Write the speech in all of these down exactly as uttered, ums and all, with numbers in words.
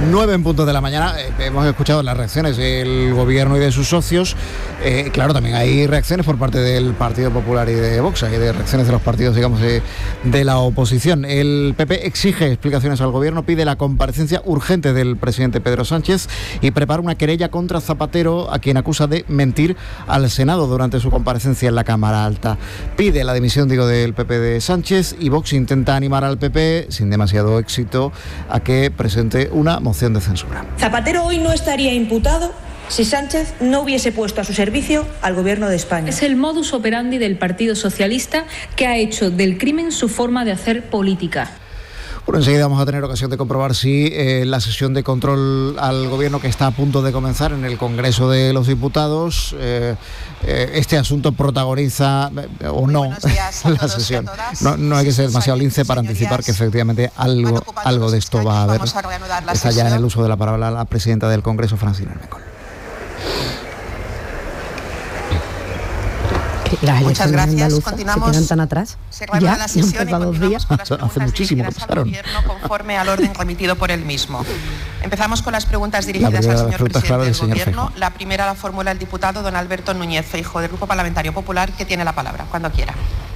nueve en punto de la mañana. Eh, hemos escuchado las reacciones del gobierno y de sus socios. Eh, claro, también hay reacciones por parte del Partido Popular y de Vox, hay de reacciones de los partidos, digamos, de, de la oposición. El P P exige explicaciones al gobierno, pide la comparecencia urgente del presidente Pedro Sánchez y prepara una querella contra Zapatero, a quien acusa de mentir al Senado durante su comparecencia en la Cámara Alta. Pide la dimisión, digo, del P P de Sánchez, y Vox intenta animar al P P, sin demasiado éxito, a que presente una moción de censura. Zapatero hoy no estaría imputado si Sánchez no hubiese puesto a su servicio al gobierno de España. Es el modus operandi del Partido Socialista, que ha hecho del crimen su forma de hacer política. Bueno, enseguida vamos a tener ocasión de comprobar si eh, la sesión de control al gobierno, que está a punto de comenzar en el Congreso de los Diputados, eh, eh, este asunto protagoniza eh, o no la sesión. No, no hay que ser demasiado lince para anticipar que efectivamente algo, algo de esto va a haber. Está ya en el uso de la palabra la presidenta del Congreso, Francina Armengol. Las Muchas gracias. Continuamos. ¿Se quedan tan atrás? Se reanuda la sesión y dos días. con las Hace muchísimo que pasaron. Gobierno conforme al orden remitido por él mismo. Empezamos con las preguntas dirigidas al señor presidente claro, del señor Gobierno. Feijóo. La primera la formula el diputado don Alberto Núñez Feijóo, del Grupo Parlamentario Popular, que tiene la palabra, cuando quiera.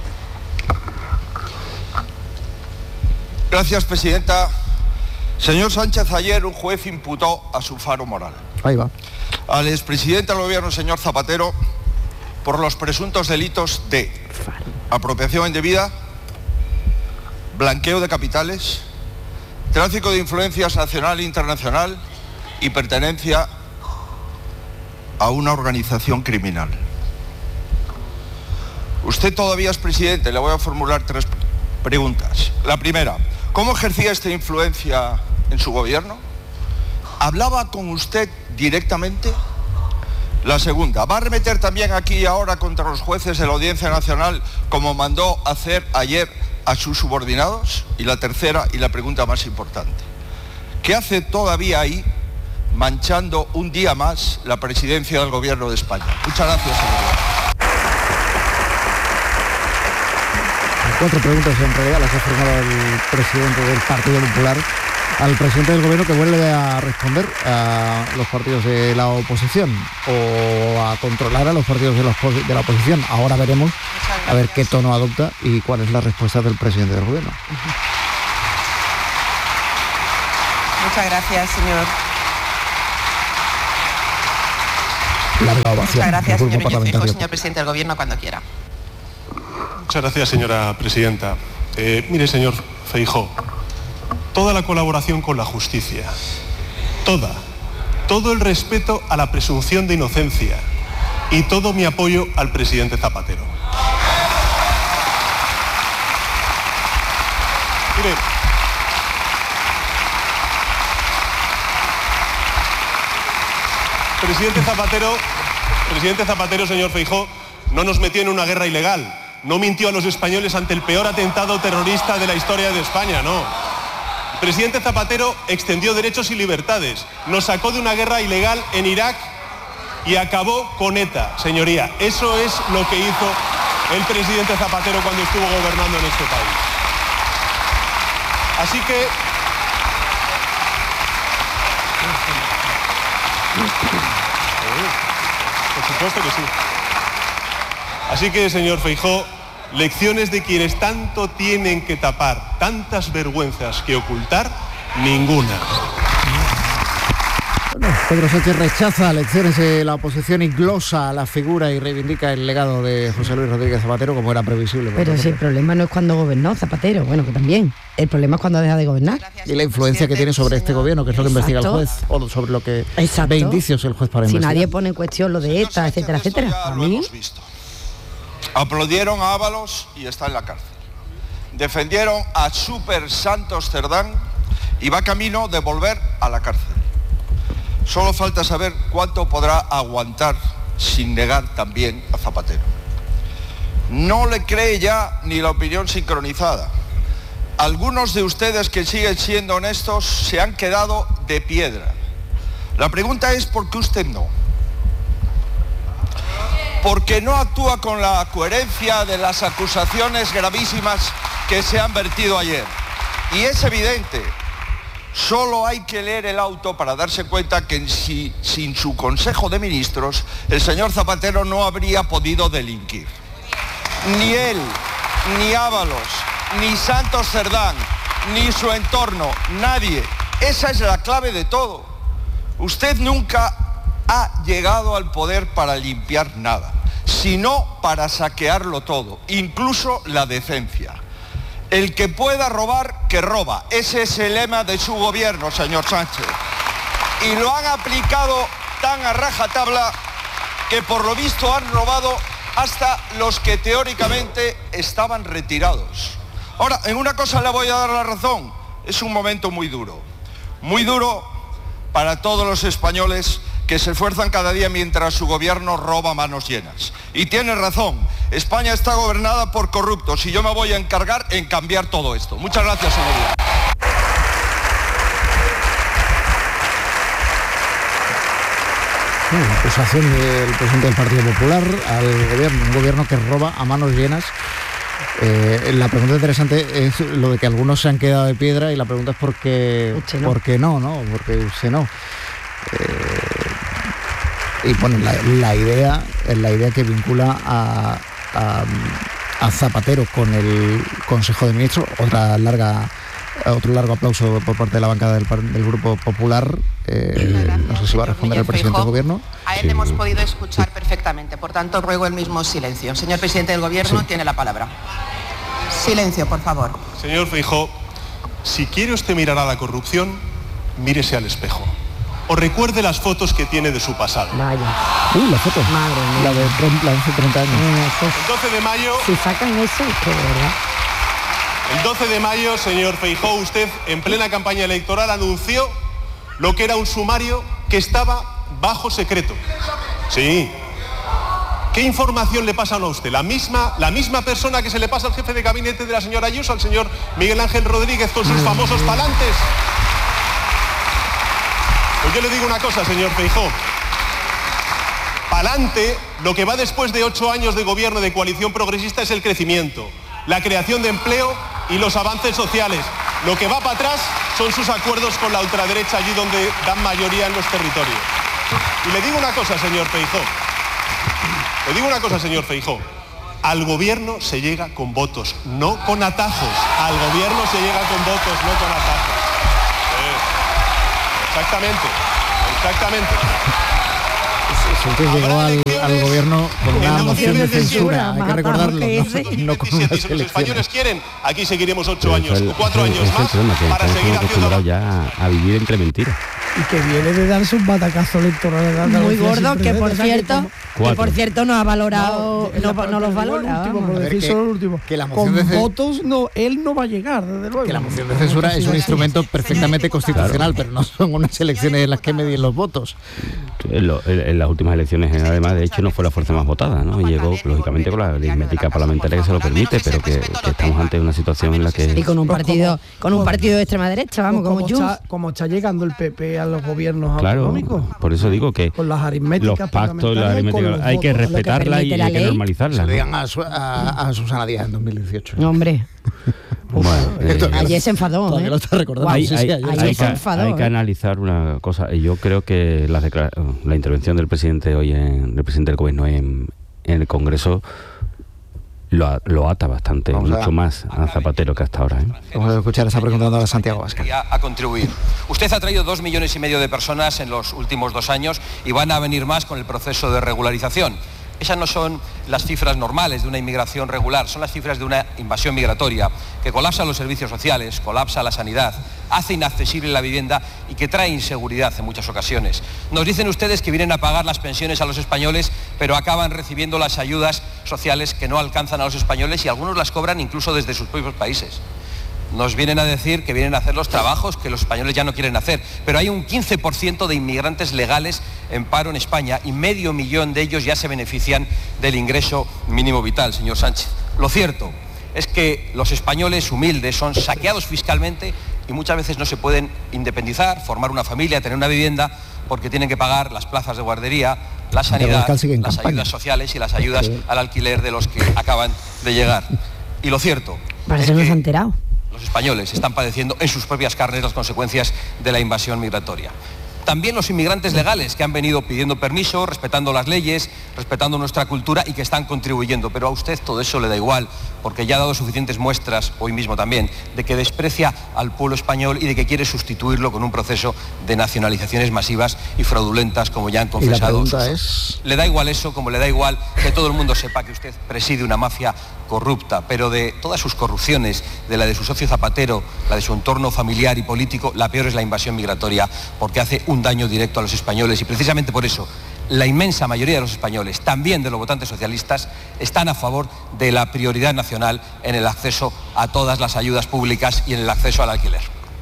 Gracias, presidenta. Señor Sánchez, ayer un juez imputó a su faro moral. Ahí va. Al expresidente del Gobierno, señor Zapatero, por los presuntos delitos de apropiación indebida, blanqueo de capitales, tráfico de influencias nacional e internacional y pertenencia a una organización criminal. Usted todavía es presidente, le voy a formular tres preguntas. La primera, ¿cómo ejercía esta influencia en su gobierno? ¿Hablaba con usted directamente? La segunda, ¿va a remeter también aquí y ahora contra los jueces de la Audiencia Nacional como mandó hacer ayer a sus subordinados? Y la tercera, y la pregunta más importante, ¿qué hace todavía ahí manchando un día más la presidencia del Gobierno de España? Muchas gracias, señoría. Cuatro preguntas en realidad las ha formado el presidente del Partido Popular al presidente del Gobierno, que vuelve a responder a los partidos de la oposición o a controlar a los partidos de la, de la oposición. Ahora veremos a ver qué tono adopta y cuál es la respuesta del presidente del Gobierno. Muchas gracias, señor. La ovación. Muchas gracias, señor Núñez Feijóo, señor presidente del Gobierno, cuando quiera. Muchas gracias, señora presidenta. Eh, mire, señor Feijóo, toda la colaboración con la justicia, toda, todo el respeto a la presunción de inocencia y todo mi apoyo al presidente Zapatero. Mire, presidente Zapatero, presidente Zapatero, señor Feijóo, no nos metió en una guerra ilegal, no mintió a los españoles ante el peor atentado terrorista de la historia de España, no. El presidente Zapatero extendió derechos y libertades, nos sacó de una guerra ilegal en Irak y acabó con ETA, señoría. Eso es lo que hizo el presidente Zapatero cuando estuvo gobernando en este país. Así que... Por supuesto que sí. Así que, señor Feijóo, lecciones de quienes tanto tienen que tapar, tantas vergüenzas que ocultar, ninguna. Bueno, Pedro Sánchez rechaza lecciones de la oposición y glosa la figura y reivindica el legado de José Luis Rodríguez Zapatero, como era previsible. Pero si el problema no es cuando gobernó Zapatero, bueno, que también. El problema es cuando deja de gobernar. Y la influencia que tiene sobre este gobierno, que es lo que investiga el juez, o sobre lo que Exacto. ve indicios el juez para si investigar. Si nadie pone en cuestión lo de ETA, etcétera, etcétera. Ya lo hemos visto. Aplaudieron a Ábalos y está en la cárcel. Defendieron a Super Santos Cerdán y va camino de volver a la cárcel. Solo falta saber cuánto podrá aguantar sin negar también a Zapatero. No le cree ya ni la opinión sincronizada. Algunos de ustedes que siguen siendo honestos se han quedado de piedra. La pregunta es ¿por qué usted no? Porque no actúa con la coherencia de las acusaciones gravísimas que se han vertido ayer. Y es evidente Solo hay que leer el auto para darse cuenta que si, sin su Consejo de Ministros el señor Zapatero no habría podido delinquir. Ni él, ni Ábalos, ni Santos Cerdán, ni su entorno, nadie. Esa es la clave de todo. Usted nunca ha llegado al poder para limpiar nada, sino para saquearlo todo, incluso la decencia. El que pueda robar, que roba. Ese es el lema de su gobierno, señor Sánchez. Y lo han aplicado tan a rajatabla que por lo visto han robado hasta los que teóricamente estaban retirados. Ahora, en una cosa le voy a dar la razón. Es un momento muy duro. Muy duro para todos los españoles que se esfuerzan cada día mientras su gobierno roba a manos llenas. Y tiene razón, España está gobernada por corruptos y yo me voy a encargar en cambiar todo esto. Muchas gracias, señoría. Bueno, acusación del presidente del Partido Popular al gobierno, un gobierno que roba a manos llenas. Eh, la pregunta interesante es lo de que algunos se han quedado de piedra y la pregunta es por qué, no. ¿por qué no? ¿no? Porque usted no. Eh, y bueno, la, la idea la idea que vincula a, a, a Zapatero con el Consejo de Ministros, otra larga otro largo aplauso por parte de la bancada del, del Grupo Popular. Eh, no sé si va a responder el presidente del Gobierno. A él sí. le hemos podido escuchar perfectamente, por tanto ruego el mismo silencio. Señor presidente del Gobierno, sí. tiene la palabra. Silencio, por favor. Señor Feijóo, si quiere usted mirar a la corrupción, mírese al espejo. O recuerde las fotos que tiene de su pasado. Vaya. Uh, la foto. Madre mía. La de, la de hace treinta años. El doce de mayo... Si sacan eso, es que de verdad... El doce de mayo, señor Feijóo, usted en plena campaña electoral anunció lo que era un sumario que estaba bajo secreto. Sí. ¿Qué información le pasan a usted? La misma, la misma persona que se le pasa al jefe de gabinete de la señora Ayuso, al señor Miguel Ángel Rodríguez, con sus famosos palantes. Pues yo le digo una cosa, señor Feijóo. Pa'lante, lo que va después de ocho años de gobierno de coalición progresista es el crecimiento, la creación de empleo y los avances sociales. Lo que va para atrás son sus acuerdos con la ultraderecha allí donde dan mayoría en los territorios. Y le digo una cosa, señor Feijóo. Le digo una cosa, señor Feijóo. Al gobierno se llega con votos, no con atajos. Al gobierno se llega con votos, no con atajos. Sí. Exactamente. Exactamente. Entonces llegó al, al gobierno con una moción de censura, hay que recordarlo, no, no con unas elecciones. Los españoles quieren, aquí seguiremos ocho años o cuatro años más para seguir haciendo ya a vivir entre mentiras. Y que viene de darse un batacazo electoral muy gordo, que por cierto, que por cierto no ha valorado, no, no, no los valora. Con votos no, él no va a llegar, desde luego. Que la moción de censura es un instrumento perfectamente constitucional, pero no son unas elecciones en las que medir los votos. En, lo, en, en las últimas elecciones, además, de hecho, no fue la fuerza más votada, ¿no? Y llegó, lógicamente, con la aritmética parlamentaria que se lo permite, pero que, que estamos ante una situación en la que... Y con un partido, con un partido de extrema derecha, vamos, como Junts. Está, como está llegando el P P a los gobiernos claro, autonómicos. Por eso digo que con las aritméticas los pactos, la aritmética, hay que respetarla y hay que normalizarla. Se lo digan a, a, a Susana Díaz en dos mil dieciocho. Hombre. Bueno, eh, ayer se enfadó, ¿eh? Lo está recordando. Hay, sí, hay, sí, hay, hay, que, enfadó, hay ¿eh? que analizar una cosa, y yo creo que la, la intervención del presidente hoy, en, del presidente del gobierno en, en el Congreso lo, lo ata bastante, Vamos mucho a, más a Zapatero que hasta ahora. ¿eh? Vamos a escuchar esa pregunta de Santiago Abascal. A contribuir. Usted ha traído dos millones y medio de personas en los últimos dos años y van a venir más con el proceso de regularización. Esas no son las cifras normales de una inmigración regular, son las cifras de una invasión migratoria que colapsa los servicios sociales, colapsa la sanidad, hace inaccesible la vivienda y que trae inseguridad en muchas ocasiones. Nos dicen ustedes que vienen a pagar las pensiones a los españoles, pero acaban recibiendo las ayudas sociales que no alcanzan a los españoles y algunos las cobran incluso desde sus propios países. Nos vienen a decir que vienen a hacer los trabajos que los españoles ya no quieren hacer, pero hay un quince por ciento de inmigrantes legales en paro en España y medio millón de ellos ya se benefician del ingreso mínimo vital, señor Sánchez. Lo cierto es que los españoles humildes son saqueados fiscalmente y muchas veces no se pueden independizar, formar una familia, tener una vivienda, porque tienen que pagar las plazas de guardería, la sanidad, las ayudas sociales y las ayudas al alquiler de los que acaban de llegar. Y lo cierto Para eso no se ha enterado. los españoles están padeciendo en sus propias carnes las consecuencias de la invasión migratoria. También los inmigrantes legales que han venido pidiendo permiso, respetando las leyes, respetando nuestra cultura y que están contribuyendo. Pero a usted todo eso le da igual, porque ya ha dado suficientes muestras, hoy mismo también, de que desprecia al pueblo español y de que quiere sustituirlo con un proceso de nacionalizaciones masivas y fraudulentas, como ya han confesado. Y la pregunta es... Le da igual eso, como le da igual que todo el mundo sepa que usted preside una mafia corrupta, pero de todas sus corrupciones, de la de su socio Zapatero, la de su entorno familiar y político, la peor es la invasión migratoria, porque hace un daño directo a los españoles y precisamente por eso la inmensa mayoría de los españoles, también de los votantes socialistas, están a favor de la prioridad nacional en el acceso a todas las ayudas públicas y en el acceso al alquiler.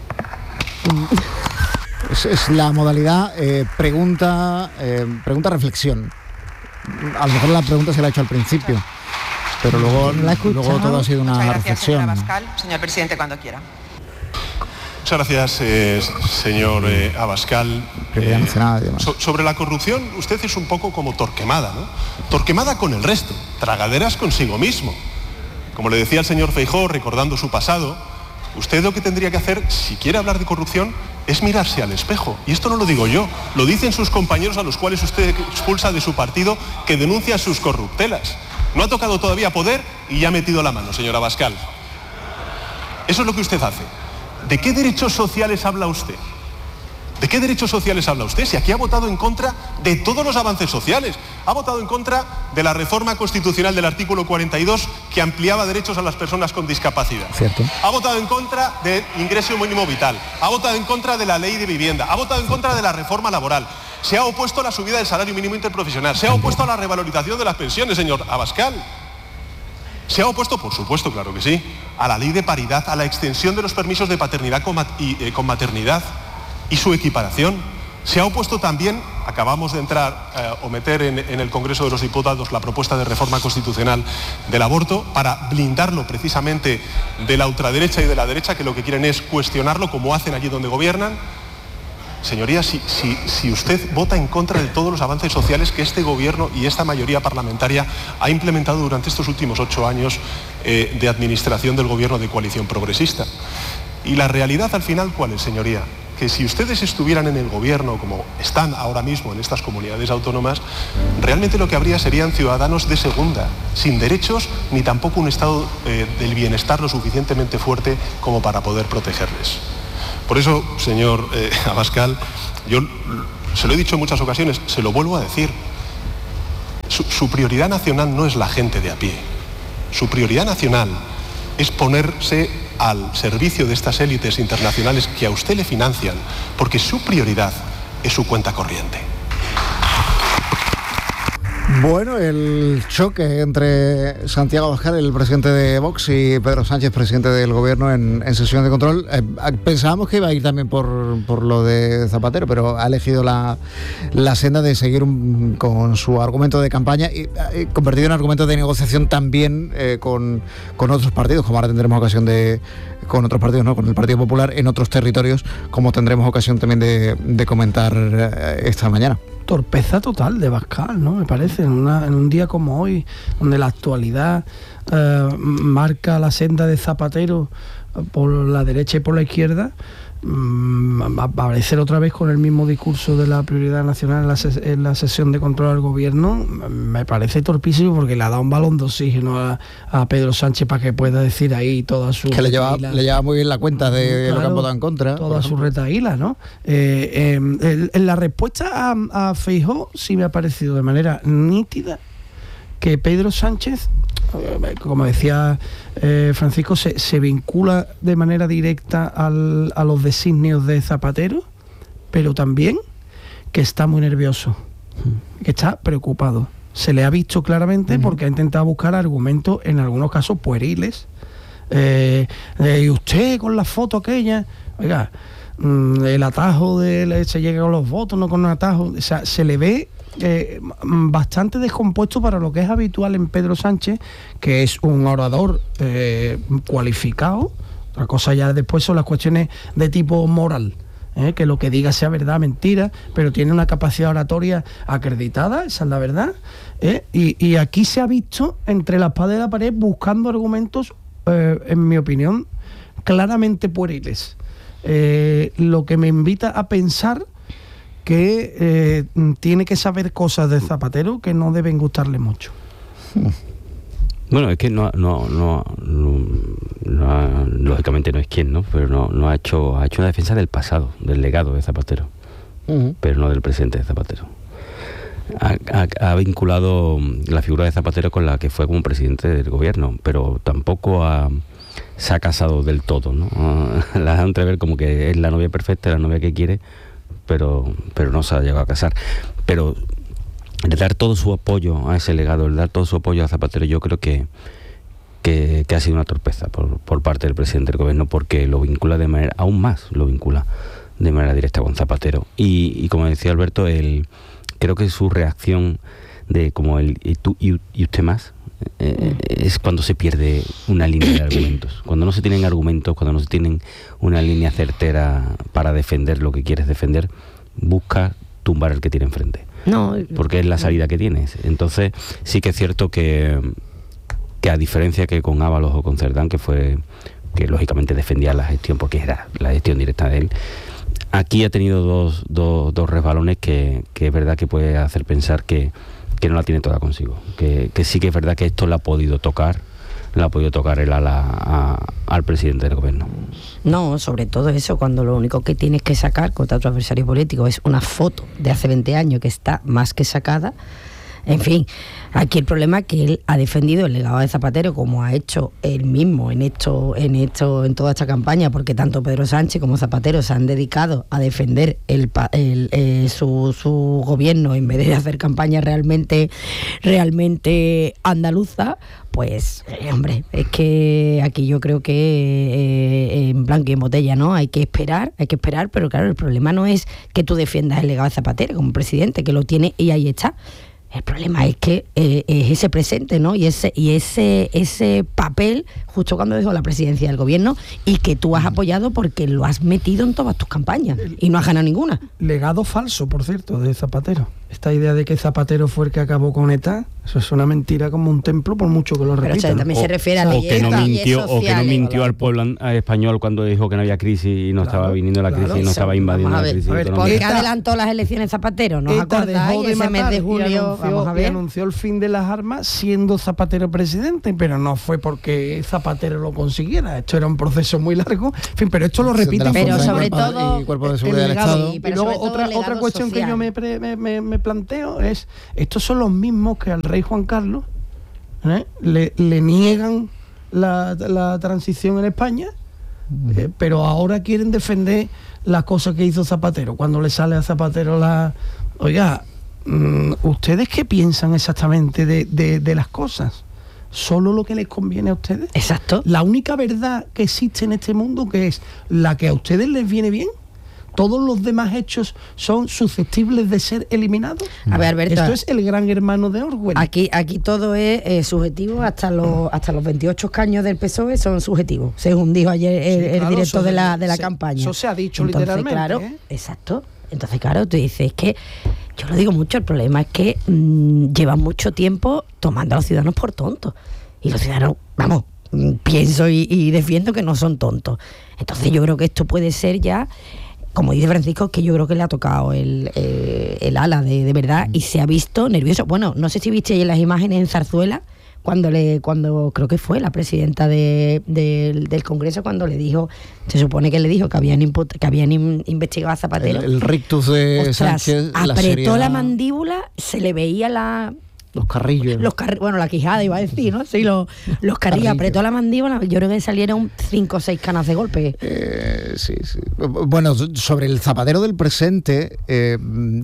Es, es la modalidad eh, pregunta, eh, pregunta reflexión. A lo mejor la pregunta se la ha hecho al principio, pero luego, luego todo ha sido una Muchas gracias, reflexión. señora Abascal. Señor presidente, cuando quiera. Muchas gracias, eh, señor eh, Abascal. Eh, so, sobre la corrupción, usted es un poco como Torquemada, ¿no? Torquemada con el resto, tragaderas consigo mismo. Como le decía el señor Feijóo, recordando su pasado, usted lo que tendría que hacer, si quiere hablar de corrupción, es mirarse al espejo. Y esto no lo digo yo, lo dicen sus compañeros a los cuales usted expulsa de su partido, que denuncian sus corruptelas. No ha tocado todavía poder y ya ha metido la mano, señor Abascal. Eso es lo que usted hace. ¿De qué derechos sociales habla usted? ¿De qué derechos sociales habla usted? Si aquí ha votado en contra de todos los avances sociales. Ha votado en contra de la reforma constitucional del artículo cuarenta y dos que ampliaba derechos a las personas con discapacidad. Cierto. Ha votado en contra del ingreso mínimo vital. Ha votado en contra de la ley de vivienda. Ha votado en contra de la reforma laboral. Se ha opuesto a la subida del salario mínimo interprofesional. Se ha opuesto a la revalorización de las pensiones, señor Abascal. Se ha opuesto, por supuesto, claro que sí, a la ley de paridad, a la extensión de los permisos de paternidad con, mat y, eh, con maternidad y su equiparación. Se ha opuesto también, acabamos de entrar eh, o meter en, en el Congreso de los Diputados la propuesta de reforma constitucional del aborto para blindarlo precisamente de la ultraderecha y de la derecha, que lo que quieren es cuestionarlo como hacen allí donde gobiernan. Señoría, si, si, si usted vota en contra de todos los avances sociales que este gobierno y esta mayoría parlamentaria ha implementado durante estos últimos ocho años eh, de administración del gobierno de coalición progresista. Y la realidad al final, ¿cuál es, señoría? Que si ustedes estuvieran en el gobierno, como están ahora mismo en estas comunidades autónomas, realmente lo que habría serían ciudadanos de segunda, sin derechos ni tampoco un estado eh, del bienestar lo suficientemente fuerte como para poder protegerles. Por eso, señor eh, Abascal, yo se lo he dicho en muchas ocasiones, se lo vuelvo a decir. Su, su prioridad nacional no es la gente de a pie. Su prioridad nacional es ponerse al servicio de estas élites internacionales que a usted le financian, porque su prioridad es su cuenta corriente. Bueno, el choque entre Santiago Abascal, el presidente de Vox, y Pedro Sánchez, presidente del gobierno, en, en sesión de control. Eh, pensábamos que iba a ir también por, por lo de Zapatero, pero ha elegido la, la senda de seguir un, con su argumento de campaña y eh, convertido en argumento de negociación también eh, con, con otros partidos, como ahora tendremos ocasión de... con otros partidos, ¿no? Con el Partido Popular en otros territorios, como tendremos ocasión también de, de comentar eh, esta mañana. Torpeza total de Abascal, ¿no? Me parece, en, una, en un día como hoy, donde la actualidad eh, marca la senda de Zapatero por la derecha y por la izquierda, mmm, va a aparecer otra vez con el mismo discurso de la prioridad nacional en la, ses en la sesión de control al gobierno. Me parece torpísimo, porque le ha dado un balón de oxígeno a, a Pedro Sánchez para que pueda decir ahí toda su... Que le lleva, le lleva muy bien la cuenta de claro, lo que han votado en contra. Toda su retaíla, ¿no? Eh, eh, en la respuesta a, a Feijóo sí me ha parecido de manera nítida que Pedro Sánchez, como decía eh, Francisco, se, se vincula de manera directa al, a los designios de Zapatero, pero también que está muy nervioso, que está preocupado. Se le ha visto claramente porque ha intentado buscar argumentos, en algunos casos pueriles. Eh, eh, y usted con la foto aquella, oiga, mmm, el atajo de se llega con los votos, no con un atajo, o sea, se le ve Eh, bastante descompuesto para lo que es habitual en Pedro Sánchez, que es un orador eh, cualificado. Otra cosa ya después son las cuestiones de tipo moral, eh, que lo que diga sea verdad, mentira, pero tiene una capacidad oratoria acreditada, esa es la verdad, eh, y, y aquí se ha visto entre la espada y la pared buscando argumentos, eh, en mi opinión, claramente pueriles. Eh, lo que me invita a pensar que eh, tiene que saber cosas de Zapatero que no deben gustarle mucho. Bueno, es que no, no, no, no, no lógicamente no es quien, ¿no? Pero no, no ha hecho, ha hecho una defensa del pasado, del legado de Zapatero, uh-huh. pero no del presente de Zapatero. Ha, ha, ha vinculado la figura de Zapatero con la que fue como presidente del gobierno, pero tampoco ha, se ha casado del todo, ¿no? La ha entrever como que es la novia perfecta, la novia que quiere, pero, pero no se ha llegado a casar. Pero el dar todo su apoyo a ese legado, el dar todo su apoyo a Zapatero, yo creo que, que, que ha sido una torpeza por, por parte del presidente del gobierno, porque lo vincula de manera, aún más lo vincula de manera directa con Zapatero. Y, y como decía Alberto, el, creo que su reacción de como el y tú y, y usted más, eh, es cuando se pierde una línea de argumentos. Cuando no se tienen argumentos, cuando no se tienen una línea certera para defender lo que quieres defender, busca tumbar al que tiene enfrente. No, porque es la salida que tienes. Entonces sí que es cierto que, que a diferencia que con Ábalos o con Cerdán, que fue que lógicamente defendía la gestión porque era la gestión directa de él, aquí ha tenido dos, dos, dos resbalones que, que es verdad que puede hacer pensar que, que no la tiene toda consigo, que, que sí que es verdad que esto la ha podido tocar, la ha podido tocar el ala a, al presidente del gobierno. No, sobre todo eso, cuando lo único que tienes que sacar contra tu adversario político es una foto de hace veinte años que está más que sacada. En fin, aquí el problema es que él ha defendido el legado de Zapatero, como ha hecho él mismo en esto, en esto, en toda esta campaña, porque tanto Pedro Sánchez como Zapatero se han dedicado a defender el, el, eh, su, su gobierno en vez de hacer campaña realmente, realmente andaluza. Pues, eh, hombre, es que aquí yo creo que eh, en blanco y en botella, ¿no? Hay que esperar, hay que esperar, pero claro, el problema no es que tú defiendas el legado de Zapatero como presidente, que lo tiene y ahí está. El problema es que eh, es ese presente, ¿no? Y ese y ese ese papel justo cuando dejó la presidencia del gobierno y que tú has apoyado porque lo has metido en todas tus campañas y no has ganado ninguna. Legado falso, por cierto, de Zapatero. Esta idea de que Zapatero fue el que acabó con ETA, eso es una mentira como un templo, por mucho que lo repitan. Pero o sea, también o, se refiere a o que no mintió o que no mintió al pueblo español cuando dijo que no había crisis y no claro, estaba viniendo la crisis claro, y no estaba invadiendo la crisis. ¿Por qué adelantó las elecciones Zapatero? ¿Nos acordáis? Ese mes de julio, vamos a ver. Y anunció el fin de las armas siendo Zapatero presidente, pero no fue porque Zapatero lo consiguiera. Esto era un proceso muy largo. En fin, pero esto lo repite. Pero sobre todo y cuerpo de seguridad del Estado. Y luego otra otra cuestión social que yo me, me, me, me planteo es: estos son los mismos que al rey Juan Carlos ¿eh? le, le niegan la, la transición en España, eh, pero ahora quieren defender las cosas que hizo Zapatero. Cuando le sale a Zapatero la... Oiga, ¿ustedes qué piensan exactamente de, de, de las cosas? ¿Solo lo que les conviene a ustedes? Exacto. La única verdad que existe en este mundo, que es la que a ustedes les viene bien. ¿Todos los demás hechos son susceptibles de ser eliminados? A ver, Alberto, esto es el gran hermano de Orwell. Aquí, aquí todo es eh, subjetivo, hasta los hasta los veintiocho escaños del P S O E son subjetivos, según dijo ayer el, sí, claro, el director de la, de la se, campaña. Eso se ha dicho Entonces, literalmente. Claro, ¿eh? Exacto. Entonces, claro, tú dices, es que yo lo digo mucho, el problema es que mmm, llevan mucho tiempo tomando a los ciudadanos por tontos. Y los ciudadanos, vamos, pienso y, y defiendo que no son tontos. Entonces yo creo que esto puede ser ya... Como dice Francisco, que yo creo que le ha tocado el, eh, el ala de, de verdad y se ha visto nervioso. Bueno, no sé si viste ayer las imágenes en Zarzuela, cuando le cuando creo que fue la presidenta de, de, del Congreso, cuando le dijo, se supone que le dijo que habían imput, que habían in, investigado a Zapatero. El, el rictus de Ostras, Sánchez. apretó la, sería... la mandíbula, se le veía la... Los carrillos. Los car bueno, la quijada iba a decir, ¿no? Sí, los, los carrillos. Apretó la mandíbula, yo creo que salieron cinco o seis canas de golpe. Eh, sí, sí. Bueno, sobre el Zapatero del presente, eh,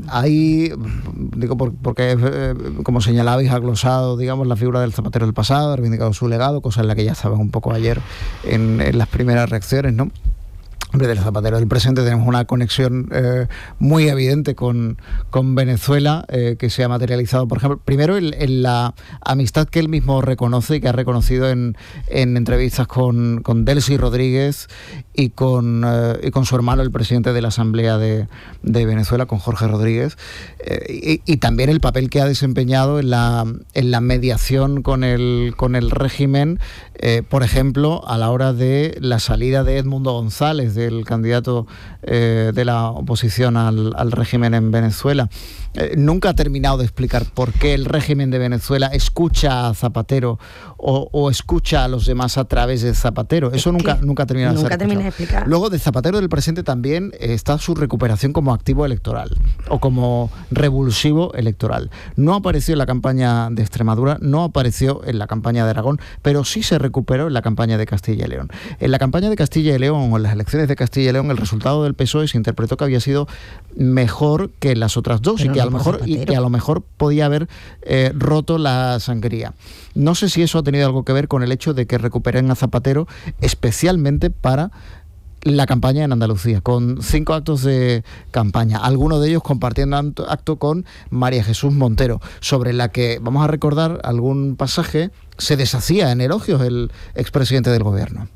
hay, digo, por, porque eh, como señalabais, ha glosado, digamos, la figura del Zapatero del pasado, ha reivindicado su legado, cosa en la que ya estaban un poco ayer en, en las primeras reacciones, ¿no? Hombre, del Zapatero del presente tenemos una conexión eh, muy evidente con, con Venezuela, eh, que se ha materializado, por ejemplo, primero en, en la amistad que él mismo reconoce y que ha reconocido en, en entrevistas con, con Delcy Rodríguez y con, eh, y con su hermano, el presidente de la Asamblea de, de Venezuela, con Jorge Rodríguez, eh, y, y también el papel que ha desempeñado en la, en la mediación con el, con el régimen, eh, por ejemplo, a la hora de la salida de Edmundo González, del candidato eh, de la oposición al, al régimen en Venezuela. Eh, nunca ha terminado de explicar por qué el régimen de Venezuela escucha a Zapatero o, o escucha a los demás a través de Zapatero. Eso es nunca, nunca ha terminado nunca de ser termina de explicar. Luego, de Zapatero del presente también eh, está su recuperación como activo electoral o como revulsivo electoral. No apareció en la campaña de Extremadura, no apareció en la campaña de Aragón, pero sí se recuperó en la campaña de Castilla y León. En la campaña de Castilla y León, o en las elecciones de Castilla y León, el resultado del P S O E se interpretó que había sido mejor que las otras dos, pero y que, no a lo mejor, y que a lo mejor podía haber eh, roto la sangría. No sé si eso ha tenido algo que ver con el hecho de que recuperen a Zapatero especialmente para la campaña en Andalucía, con cinco actos de campaña, algunos de ellos compartiendo acto con María Jesús Montero, sobre la que, vamos a recordar algún pasaje, se deshacía en elogios el expresidente del gobierno.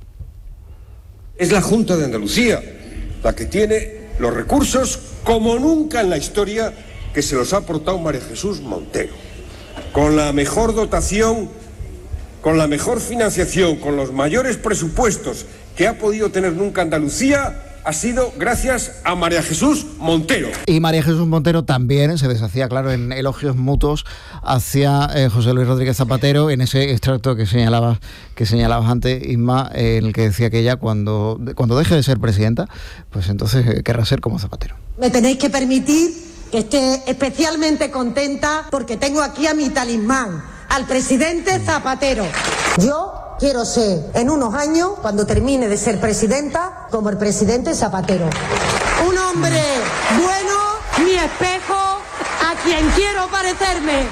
Es la Junta de Andalucía la que tiene los recursos como nunca en la historia que se los ha aportado María Jesús Montero, con la mejor dotación, con la mejor financiación, con los mayores presupuestos que ha podido tener nunca Andalucía, ha sido gracias a María Jesús Montero. Y María Jesús Montero también se deshacía, claro, en elogios mutuos hacia eh, José Luis Rodríguez Zapatero, en ese extracto que señalabas, que señalabas antes, Isma, eh, en el que decía que ella, cuando, cuando deje de ser presidenta, pues entonces eh, querrá ser como Zapatero. Me tenéis que permitir que esté especialmente contenta porque tengo aquí a mi talismán, al presidente Zapatero. Yo quiero ser, en unos años, cuando termine de ser presidenta, como el presidente Zapatero. Un hombre bueno, mi espejo, a quien quiero parecerme.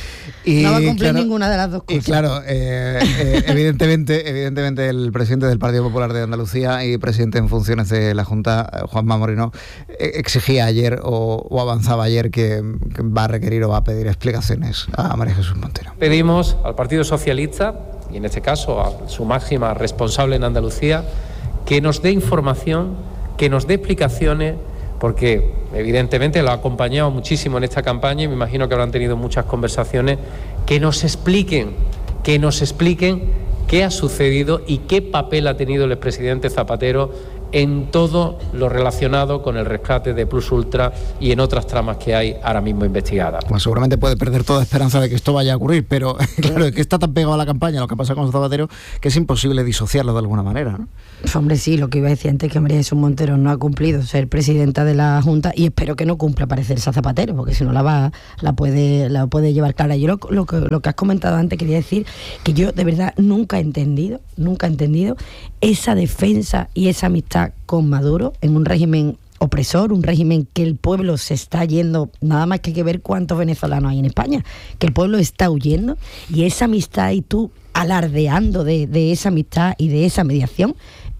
Y no va a cumplir claro, ninguna de las dos cosas. Y claro, eh, eh, evidentemente, evidentemente el presidente del Partido Popular de Andalucía y presidente en funciones de la Junta, Juanma Moreno, eh, exigía ayer o, o avanzaba ayer que, que va a requerir o va a pedir explicaciones a María Jesús Montero. Pedimos al Partido Socialista, y en este caso a su máxima responsable en Andalucía, que nos dé información, que nos dé explicaciones, porque evidentemente lo ha acompañado muchísimo en esta campaña y me imagino que habrán tenido muchas conversaciones, que nos expliquen, que nos expliquen qué ha sucedido y qué papel ha tenido el expresidente Zapatero en todo lo relacionado con el rescate de Plus Ultra y en otras tramas que hay ahora mismo investigadas. Pues seguramente puede perder toda esperanza de que esto vaya a ocurrir, pero claro, es que está tan pegado a la campaña lo que pasa con Zapatero que es imposible disociarlo de alguna manera, ¿no? Hombre, sí, lo que iba a decir antes, que María Jesús Montero no ha cumplido ser presidenta de la Junta y espero que no cumpla parecerse a Zapatero, porque si no la va la puede la puede llevar clara. Yo lo, lo, que, lo que has comentado antes, quería decir que yo de verdad nunca he entendido, nunca he entendido esa defensa y esa amistad con Maduro en un régimen opresor, un régimen que el pueblo se está yendo, nada más que hay que ver cuántos venezolanos hay en España, que el pueblo está huyendo, y esa amistad y tú alardeando de, de esa amistad y de esa mediación.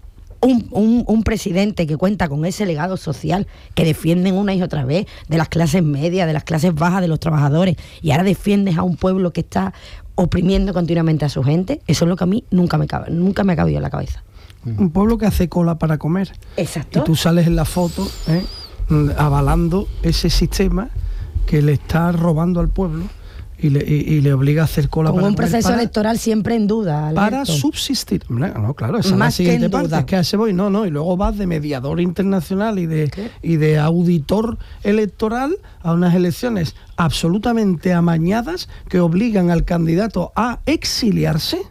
Un, un, un presidente que cuenta con ese legado social que defienden una y otra vez de las clases medias, de las clases bajas, de los trabajadores, y ahora defiendes a un pueblo que está oprimiendo continuamente a su gente. Eso es lo que a mí nunca me cabe, nunca me ha cabido en la cabeza. Un pueblo que hace cola para comer. Exacto. Y tú sales en la foto ¿eh? avalando ese sistema que le está robando al pueblo y le, y, y le obliga a hacer cola con para un proceso para, electoral siempre en duda, Alberto. Para subsistir. No, no, claro, esa Más es la siguiente que parte, duda. es que a ese voy, no, no, y luego vas de mediador internacional y de, y de auditor electoral a unas elecciones absolutamente amañadas que obligan al candidato a exiliarse,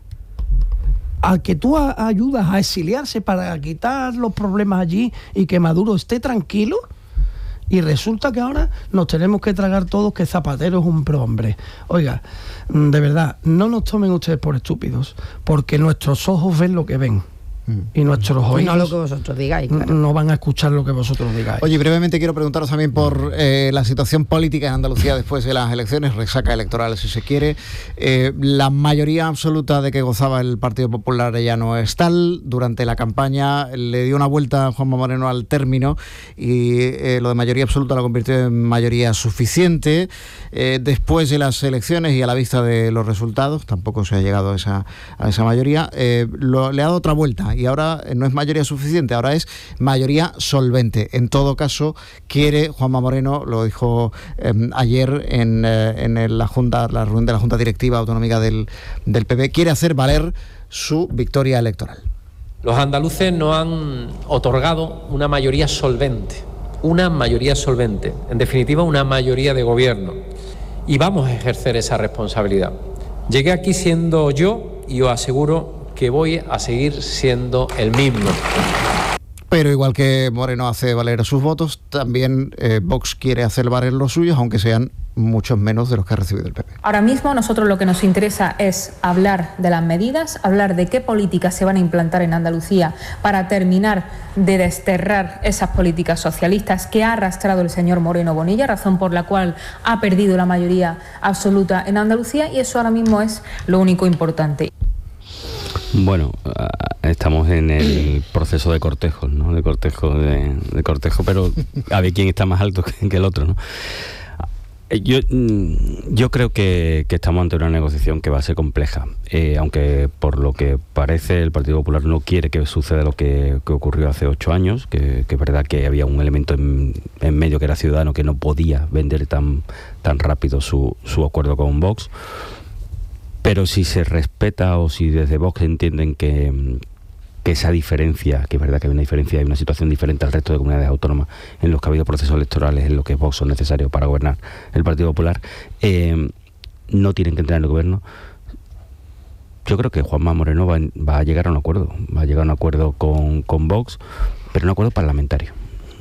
al que tú a, ayudas a exiliarse para quitar los problemas allí y que Maduro esté tranquilo. Y resulta que ahora nos tenemos que tragar todos que Zapatero es un prohombre. Oiga, de verdad, no nos tomen ustedes por estúpidos, porque nuestros ojos ven lo que ven. y nuestros oídos no lo que vosotros digáis, claro. no van a escuchar lo que vosotros digáis. Oye, brevemente quiero preguntaros también por eh, la situación política en Andalucía después de las elecciones, resaca electoral si se quiere. Eh, la mayoría absoluta de que gozaba el Partido Popular ya no es tal. Durante la campaña le dio una vuelta a Juanma Moreno al término y eh, lo de mayoría absoluta lo convirtió en mayoría suficiente. Eh, después de las elecciones y a la vista de los resultados, tampoco se ha llegado a esa, a esa mayoría, eh, lo, le ha dado otra vuelta. Y ahora no es mayoría suficiente, ahora es mayoría solvente. En todo caso, quiere Juanma Moreno, lo dijo eh, ayer en, eh, en la Junta, la reunión de la Junta Directiva Autonómica del, del P P, quiere hacer valer su victoria electoral. Los andaluces nos han otorgado una mayoría solvente, una mayoría solvente, en definitiva una mayoría de gobierno, y vamos a ejercer esa responsabilidad. Llegué aquí siendo yo y os aseguro que voy a seguir siendo el mismo. Pero igual que Moreno hace valer sus votos, también eh, Vox quiere hacer valer los suyos, aunque sean muchos menos de los que ha recibido el P P. Ahora mismo nosotros lo que nos interesa es hablar de las medidas, hablar de qué políticas se van a implantar en Andalucía para terminar de desterrar esas políticas socialistas que ha arrastrado el señor Moreno Bonilla, razón por la cual ha perdido la mayoría absoluta en Andalucía, y eso ahora mismo es lo único importante. Bueno, estamos en el proceso de cortejo, ¿no? De cortejo, de, de cortejo, pero a ver quién está más alto que el otro, ¿no? Yo, yo creo que, que estamos ante una negociación que va a ser compleja, eh, aunque por lo que parece el Partido Popular no quiere que suceda lo que, que ocurrió hace ocho años, que, que es verdad que había un elemento en, en medio que era Ciudadanos que no podía vender tan, tan rápido su, su acuerdo con Vox. Pero si se respeta o si desde Vox entienden que, que esa diferencia, que es verdad que hay una diferencia, hay una situación diferente al resto de comunidades autónomas en los que ha habido procesos electorales en los que Vox son necesarios para gobernar el Partido Popular, eh, no tienen que entrar en el gobierno. Yo creo que Juanma Moreno va, va a llegar a un acuerdo, va a llegar a un acuerdo con, con Vox, pero un acuerdo parlamentario.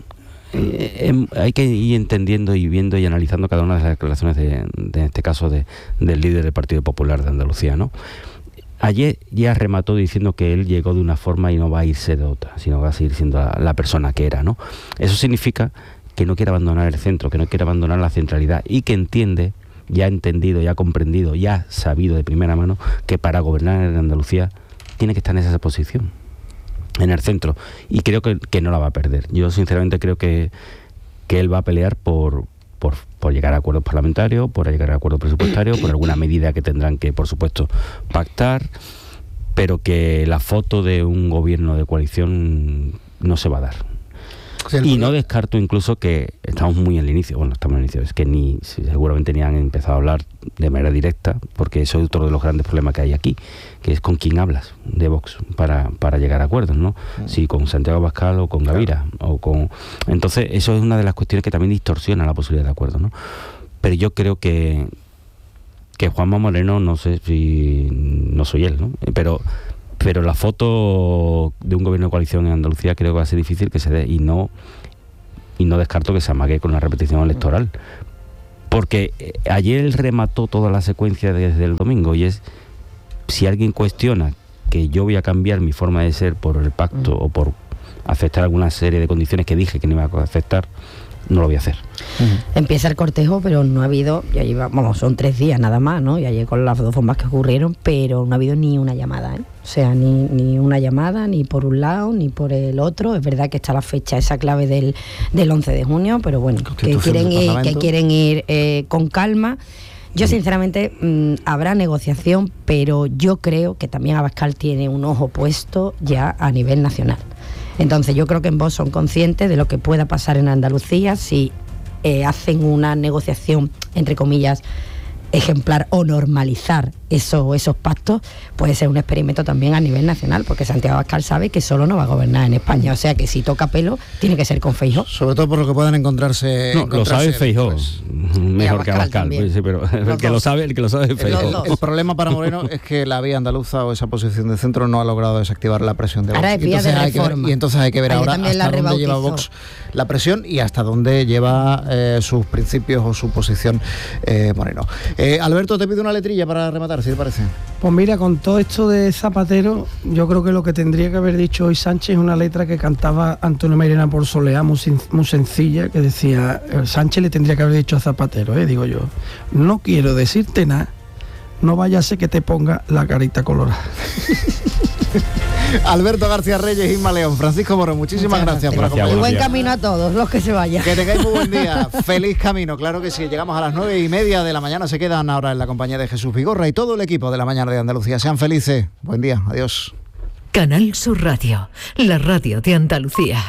Eh, eh, hay que ir entendiendo y viendo y analizando cada una de las declaraciones de, de en este caso de, del líder del Partido Popular de Andalucía, ¿no? Ayer ya remató diciendo que él llegó de una forma y no va a irse de otra, sino va a seguir siendo la, la persona que era, ¿no? Eso significa que no quiere abandonar el centro, que no quiere abandonar la centralidad y que entiende, ya ha entendido, ya ha comprendido, ya ha sabido de primera mano que para gobernar en Andalucía tiene que estar en esa posición, en el centro, y creo que, que no la va a perder. Yo sinceramente creo que, que él va a pelear por, por, por llegar a acuerdos parlamentarios, por llegar a acuerdos presupuestarios, por alguna medida que tendrán que, por supuesto, pactar, pero que la foto de un gobierno de coalición no se va a dar. Y no descarto incluso que estamos muy en el inicio, bueno, estamos en el inicio, es que ni seguramente ni han empezado a hablar de manera directa, porque eso es otro de los grandes problemas que hay aquí, que es con quién hablas de Vox para, para llegar a acuerdos, ¿no? Mm. Si con Santiago Abascal o con Gavira, claro. o con... Entonces eso es una de las cuestiones que también distorsiona la posibilidad de acuerdo, ¿no? Pero yo creo que que Juanma Moreno, no sé si... no soy él, ¿no? Pero... pero la foto de un gobierno de coalición en Andalucía creo que va a ser difícil que se dé, y no y no descarto que se amague con una repetición electoral, porque ayer él remató toda la secuencia desde el domingo, y es, si alguien cuestiona que yo voy a cambiar mi forma de ser por el pacto uh-huh. o por aceptar alguna serie de condiciones que dije que no iba a aceptar, no lo voy a hacer. Uh-huh. Empieza el cortejo, pero no ha habido, ya lleva, vamos, son tres días nada más, ¿no? Y ayer con las dos bombas que ocurrieron, pero no ha habido ni una llamada, ¿eh? O sea, ni, ni una llamada, ni por un lado, ni por el otro. Es verdad que está la fecha, esa clave del, del once de junio, pero bueno, que quieren ir, que quieren ir eh, con calma. Yo sinceramente mmm, habrá negociación, pero yo creo que también Abascal tiene un ojo puesto ya a nivel nacional. Entonces yo creo que en Vox son conscientes de lo que pueda pasar en Andalucía si eh, hacen una negociación, entre comillas, ejemplar o normalizar eso, esos pactos. Puede ser un experimento también a nivel nacional, porque Santiago Abascal sabe que solo no va a gobernar en España, o sea que si toca pelo tiene que ser con Feijóo. Sobre todo por lo que puedan encontrarse. No, encontrarse, lo sabe Feijóo, pues, mejor que Abascal, pues, sí, pero el que, lo sabe, el que lo sabe es Feijóo. El, el problema para Moreno es que la vía andaluza o esa posición de centro no ha logrado desactivar la presión de Vox. Ahora es vía de reforma. Y entonces hay que ver ahora hasta dónde lleva Vox la presión y hasta dónde lleva eh, sus principios o su posición eh, Moreno. Eh, Alberto, te pido una letrilla para rematar, si te parece. Pues mira, con todo esto de Zapatero, yo creo que lo que tendría que haber dicho hoy Sánchez es una letra que cantaba Antonio Mairena por Soleá, muy, muy sencilla, que decía, Sánchez le tendría que haber dicho a Zapatero, eh, digo yo, no quiero decirte nada, no vaya a ser que te ponga la carita colorada. Alberto García Reyes, Isma León, Francisco Moro, muchísimas gracias, gracias por acompañarnos. Y buen camino a todos los que se vayan. Que tengáis muy buen día, feliz camino, claro que sí. Llegamos a las nueve y media de la mañana, se quedan ahora en la compañía de Jesús Vigorra y todo el equipo de La Mañana de Andalucía. Sean felices, buen día, adiós. Canal Sur Radio, la radio de Andalucía.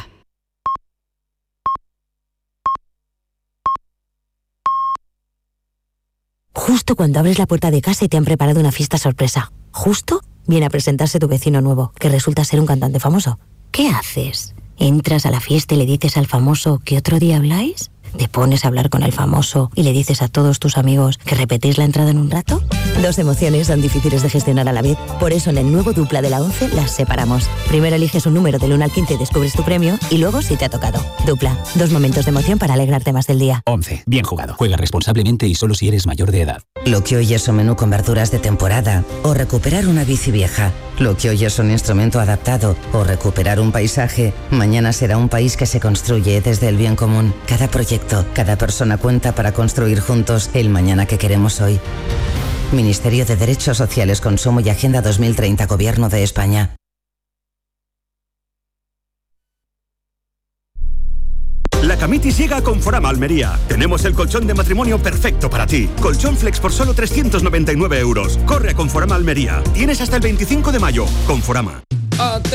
Justo cuando abres la puerta de casa y te han preparado una fiesta sorpresa. Justo viene a presentarse tu vecino nuevo, que resulta ser un cantante famoso. ¿Qué haces? ¿Entras a la fiesta y le dices al famoso que otro día habláis? ¿Te pones a hablar con el famoso y le dices a todos tus amigos que repetís la entrada en un rato? Dos emociones son difíciles de gestionar a la vez. Por eso en el nuevo Dupla de la once las separamos. Primero eliges un número del uno al quince y descubres tu premio, y luego si te ha tocado. Dupla, dos momentos de emoción para alegrarte más del día. once. Bien jugado. Juega responsablemente y solo si eres mayor de edad. Lo que hoy es un menú con verduras de temporada o recuperar una bici vieja. Lo que hoy es un instrumento adaptado o recuperar un paisaje, mañana será un país que se construye desde el bien común. Cada proyecto, cada persona cuenta para construir juntos el mañana que queremos hoy. Ministerio de Derechos Sociales, Consumo y Agenda dos mil treinta, Gobierno de España. La Camitis llega a Conforama Almería. Tenemos el colchón de matrimonio perfecto para ti. Colchón Flex por solo trescientos noventa y nueve euros. Corre a Conforama Almería. Tienes hasta el veinticinco de mayo. Conforama.